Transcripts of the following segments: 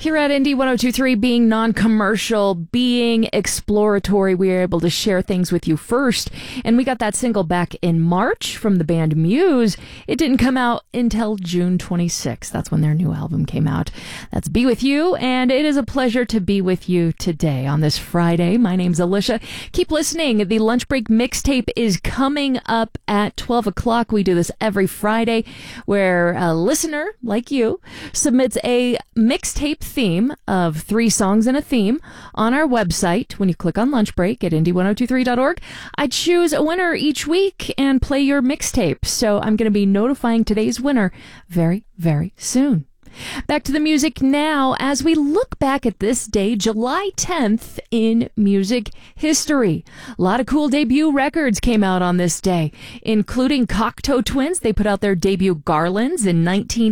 Here at Indie 1023, being non-commercial, being exploratory, we are able to share things with you first. And we got that single back in March from the band Muse. It didn't come out until June 26th. That's when their new album came out. That's Be With You, and it is a pleasure to be with you today on this Friday. My name's Alicia. Keep listening. The Lunch Break Mixtape is coming up at 12 o'clock. We do this every Friday, where a listener like you submits a mixtape theme of 3 songs and a theme on our website. When you click on Lunch Break at indie1023.org, I choose a winner each week and play your mixtape. So I'm going to be notifying today's winner very, very soon. Back to the music now as we look back at this day, July 10th in music history. A lot of cool debut records came out on this day, including Cocteau Twins. They put out their debut Garlands in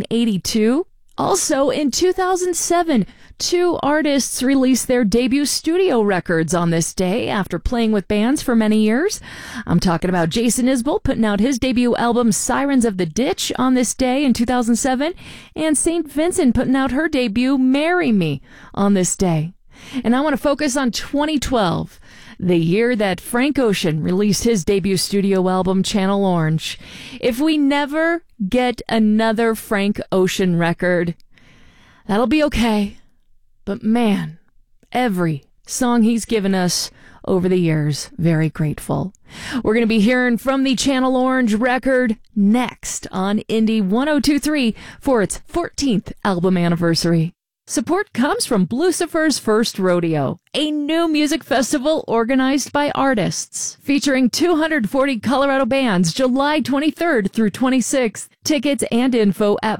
1982. Also, in 2007, 2 artists released their debut studio records on this day after playing with bands for many years. I'm talking about Jason Isbell putting out his debut album Sirens of the Ditch on this day in 2007, and St. Vincent putting out her debut Marry Me on this day. And I want to focus on 2012, the year that Frank Ocean released his debut studio album, Channel Orange. If we never get another Frank Ocean record, that'll be okay. But man, every song he's given us over the years, very grateful. We're going to be hearing from the Channel Orange record next on Indie 1023 for its 14th album anniversary. Support comes from Blucifer's First Rodeo, a new music festival organized by artists, featuring 240 Colorado bands July 23rd through 26th. Tickets and info at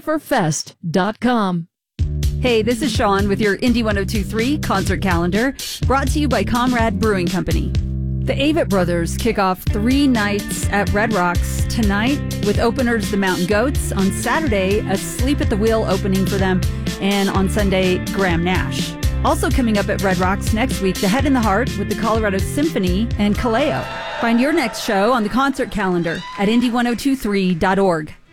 bluciferfest.com. Hey, this is Sean with your Indie 1023 concert calendar, brought to you by Comrade Brewing Company. The Avett Brothers kick off 3 nights at Red Rocks tonight with openers The Mountain Goats, on Saturday a Sleep at the Wheel opening for them, and on Sunday Graham Nash. Also coming up at Red Rocks next week, The Head and the Heart with the Colorado Symphony and Kaleo. Find your next show on the concert calendar at indie1023.org.